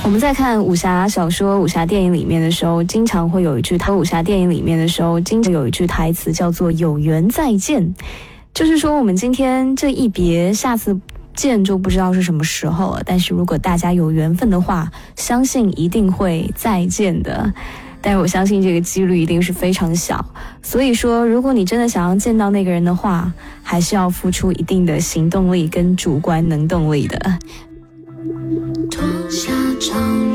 我们在看武侠小说、武侠电影里面的时候，经常会有一句台词叫做有缘再见，就是说我们今天这一别，下次见就不知道是什么时候了，但是如果大家有缘分的话，相信一定会再见的。但是我相信这个几率一定是非常小，所以说如果你真的想要见到那个人的话，还是要付出一定的行动力跟主观能动力的。 脱下长